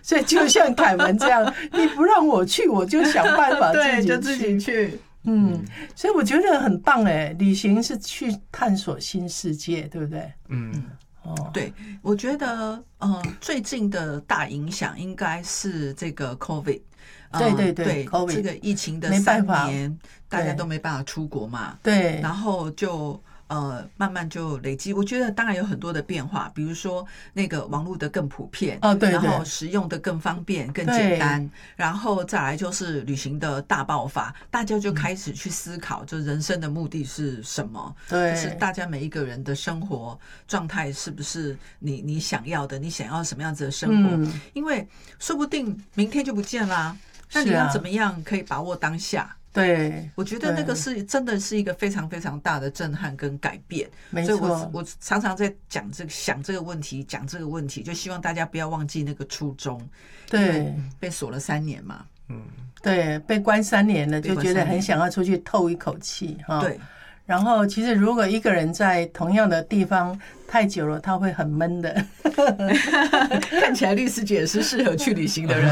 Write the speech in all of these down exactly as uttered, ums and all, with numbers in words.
所以就像凯文这样，你不让我去，我就想办法自己去， 对，就自己去。 嗯，所以我觉得很棒哎，旅行是去探索新世界，对不对？ 嗯， 哦，对，我觉得呃，最近的大影响应该是这个 COVID。 对对对， 对，这个疫情的三年，大家都没办法出国嘛， 对， 然后就呃慢慢就累积。我觉得当然有很多的变化，比如说那个网络的更普遍， 哦对， 然后使用的更方便、更简单，然后再来就是旅行的大爆发，大家就开始去思考，就人生的目的是什么？ 对， 就是大家每一个人的生活状态是不是你你想要的？你想要什么样子的生活？嗯、因为说不定明天就不见啦。那你要怎么样可以把握当下？ 对， 我觉得那个是真的是一个非常非常大的震撼跟改变。 没错， 所以我我常常在讲这个想这个问题，讲这个问题，就希望大家不要忘记那个初衷。 对， 被锁了三年嘛， 嗯， 对，被关三年了，就觉得很想要出去透一口气哈。 对。 然后，其实如果一个人在同样的地方太久了，他会很闷的。 看起来律师姐是适合去旅行的人。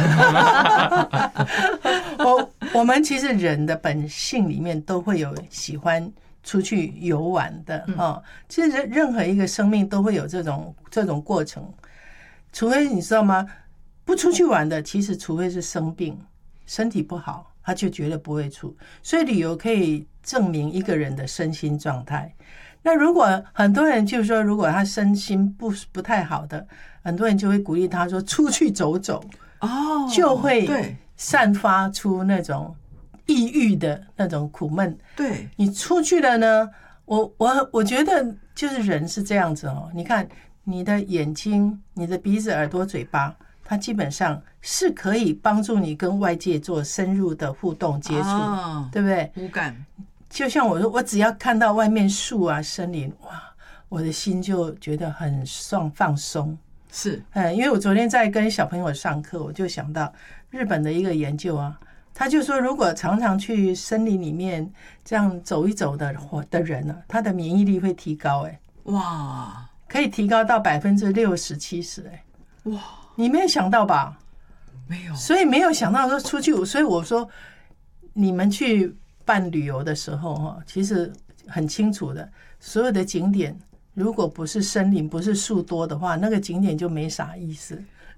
我我们其实人的本性里面都会有喜欢出去游玩的哈。其实任何一个生命都会有这种这种过程，除非你知道吗？不出去玩的，其实除非是生病、身体不好。他就绝对不会出，所以旅游可以证明一个人的身心状态。那如果很多人就是说，如果他身心不不太好的，很多人就会鼓励他说出去走走， 哦， 就会散发出那种抑郁的那种苦闷。 对， 你出去了呢，我我我觉得就是人是这样子哦。你看你的眼睛、你的鼻子、耳朵、嘴巴。它基本上是可以帮助你跟外界做深入的互动接触，哦、对不对？ 无感， 就像我说，我只要看到外面树啊、森林，哇，我的心就觉得很放放松。 是， 嗯，因为我昨天在跟小朋友上课，我就想到日本的一个研究啊，他就说，如果常常去森林里面这样走一走的的人呢、啊，他的免疫力会提高、欸，哎， 哇， 可以提高到百分之六十、七十，哎， 哇。 你没有想到吧？ 没有， 所以没有想到说出去，所以我说你们去办旅游的时候哈，其实很清楚的，所有的景点如果不是森林、不是树多的话，那个景点就没啥意思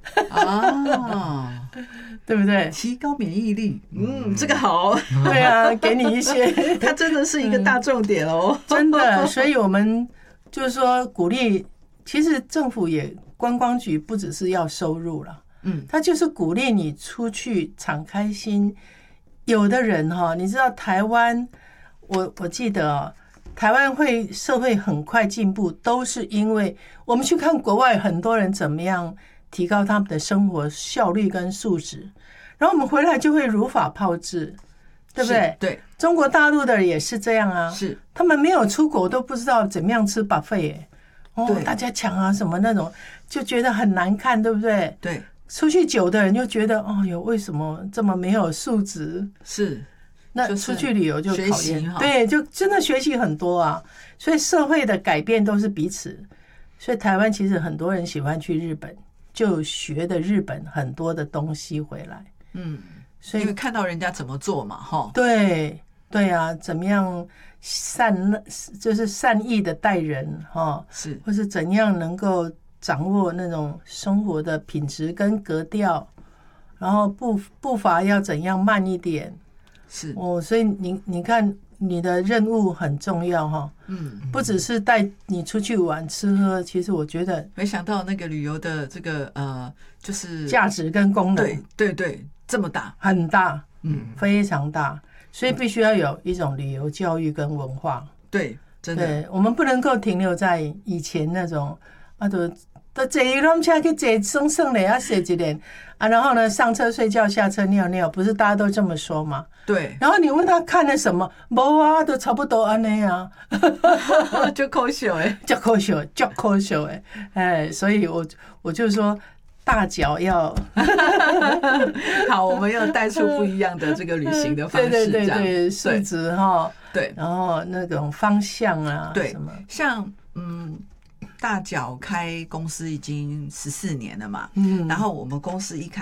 啊， 对不对？ 提高免疫力，嗯，这个好， 对啊，给你一些， 它真的是一个大重点哦， 真的，所以我们就是说鼓励，其实政府也。观光局不只是要收入了，嗯，他就是鼓励你出去敞开心。有的人哈，你知道台湾，我我记得哦，台湾会社会很快进步，都是因为我们去看国外很多人怎么样提高他们的生活效率跟素质，然后我们回来就会如法炮制，对不对？ 对， 中国大陆的也是这样啊， 是他们没有出国都不知道怎么样吃 buffet 哎。哦，大家抢啊什么那种，就觉得很难看，对不对？ 对， 出去久的人就觉得，哦哟，为什么这么没有素质？ 是， 那出去旅游就考验，对，就真的学习很多啊。所以社会的改变都是彼此。所以台湾其实很多人喜欢去日本，就学的日本很多的东西回来。 嗯，所以因为看到人家怎么做嘛，哈。 对对啊，怎么样？善就是善意的待人哈， 是， 或是怎样能够掌握那种生活的品质跟格调，然后步步伐要怎样慢一点， 是哦，所以你你看你的任务很重要哈，嗯，不只是带你出去玩吃喝，其实我觉得没想到那个旅游的这个呃，就是价值跟功能， 对对对，这么大， 很大，嗯，非常大。所以必须要有一种旅游教育跟文化， 对，真的， 对，我们不能够停留在以前那种啊，都都坐游览车去坐省省的啊，坐一点啊，然后呢上车睡觉，下车尿尿，不是大家都这么说吗？ 对。 然后你问他看了什么，没啊，都差不多安尼啊， 就可笑哎， 就可笑，就可笑哎，哎，所以我我就说。大脚要好，我们要带出不一样的这个旅行的方式， 对对对对，素质哈， 对， 然后那种方向啊， 对， 什么像嗯，大脚开公司已经十四年了嘛，嗯，然后我们公司一开